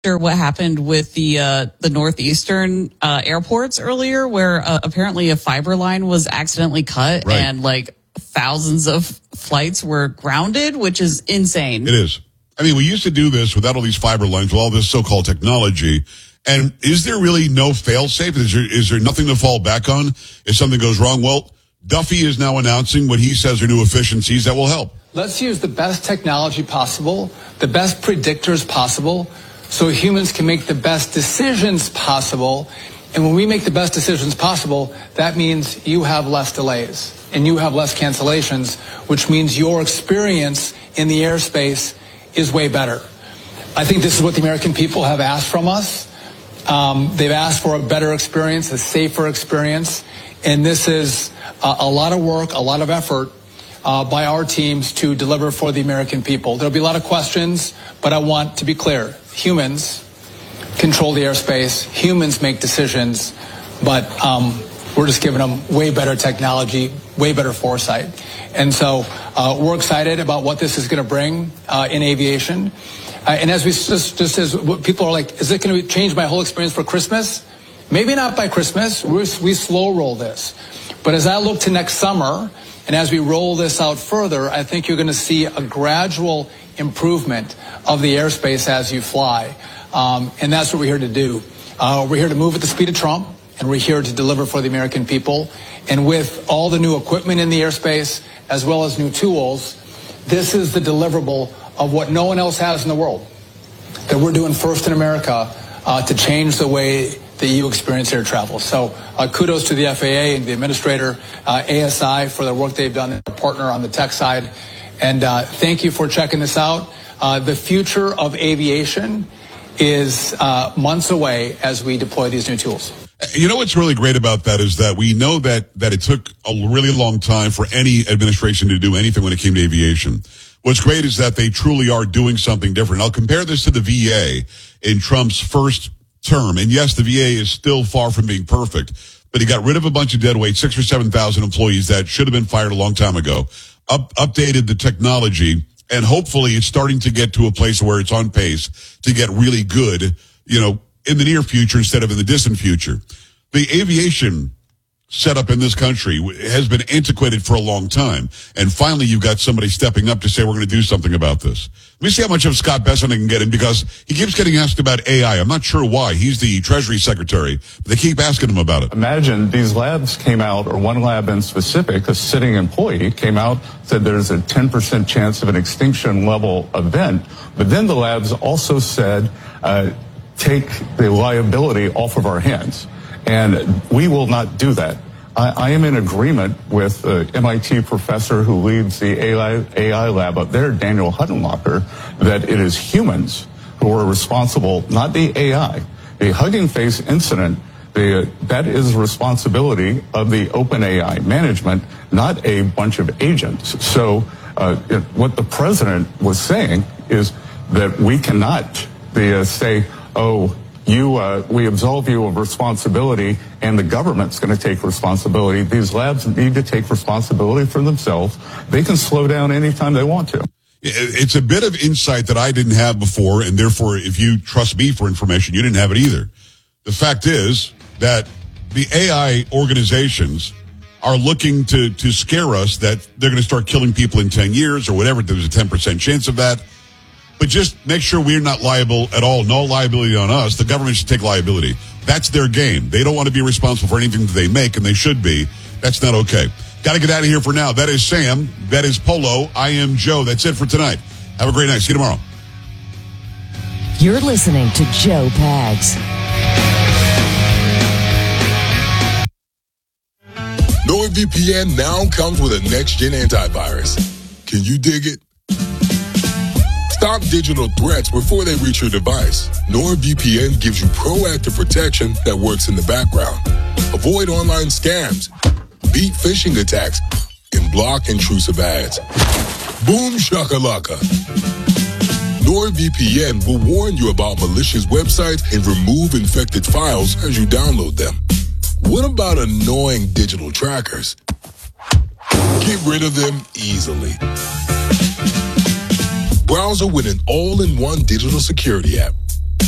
what happened with the northeastern airports earlier, where apparently a fiber line was accidentally cut, right, and like thousands of flights were grounded, which is insane. It is. I mean, we used to do this without all these fiber lines, with all this so-called technology. And is there really no fail-safe? Is there nothing to fall back on if something goes wrong? Well, Duffy is now announcing what he says are new efficiencies that will help. Let's use the best technology possible, the best predictors possible, so humans can make the best decisions possible. And when we make the best decisions possible, that means you have less delays and you have less cancellations, which means your experience in the airspace is way better. I think this is what the American people have asked from us. They've asked for a better experience, a safer experience, and this is a lot of work, a lot of effort by our teams to deliver for the American people. There'll be a lot of questions, but I want to be clear. Humans control the airspace. Humans make decisions, but we're just giving them way better technology, way better foresight. And so we're excited about what this is going to bring in aviation. And as we just as people are like, is it going to change my whole experience for Christmas? Maybe not by Christmas. We slow roll this. But as I look to next summer, and as we roll this out further, I think you're going to see a gradual improvement of the airspace as you fly. And that's what we're here to do. We're here to move at the speed of Trump, and we're here to deliver for the American people. And with all the new equipment in the airspace, as well as new tools, this is the deliverable of what no one else has in the world, that we're doing first in America to change the way that you experience air travel. So kudos to the FAA and the administrator, ASI, for the work they've done, their partner on the tech side. And thank you for checking this out. The future of aviation is months away as we deploy these new tools. You know what's really great about that is that we know that it took a really long time for any administration to do anything when it came to aviation. What's great is that they truly are doing something different. I'll compare this to the VA in Trump's first term. And yes, the VA is still far from being perfect, but he got rid of a bunch of deadweight, 6,000 or 7,000 employees that should have been fired a long time ago, updated the technology, and hopefully it's starting to get to a place where it's on pace to get really good, in the near future instead of in the distant future. The aviation setup in this country has been antiquated for a long time. And finally, you've got somebody stepping up to say, we're going to do something about this. Let me see how much of Scott Bessent I can get in, because he keeps getting asked about AI. I'm not sure why. He's the Treasury Secretary. But they keep asking him about it. Imagine these labs came out, or one lab in specific, a sitting employee came out, said there's a 10% chance of an extinction level event. But then the labs also said, take the liability off of our hands. And we will not do that. I am in agreement with the MIT professor who leads the AI lab up there, Daniel Huttenlocher, that it is humans who are responsible, not the AI. The Hugging Face incident, that is responsibility of the OpenAI management, not a bunch of agents. So what the president was saying is that we cannot say, we absolve you of responsibility, and the government's going to take responsibility. These labs need to take responsibility for themselves. They can slow down anytime they want to. It's a bit of insight that I didn't have before, and therefore, if you trust me for information, you didn't have it either. The fact is that the AI organizations are looking to scare us that they're going to start killing people in 10 years or whatever. There's a 10% chance of that. But just make sure we're not liable at all. No liability on us. The government should take liability. That's their game. They don't want to be responsible for anything that they make, and they should be. That's not okay. Got to get out of here for now. That is Sam. That is Polo. I am Joe. That's it for tonight. Have a great night. See you tomorrow. You're listening to Joe Pags. NordVPN now comes with a next-gen antivirus. Can you dig it? Stop digital threats before they reach your device. NordVPN gives you proactive protection that works in the background. Avoid online scams, beat phishing attacks, and block intrusive ads. Boom shakalaka. NordVPN will warn you about malicious websites and remove infected files as you download them. What about annoying digital trackers? Get rid of them easily. Browser with an all-in-one digital security app.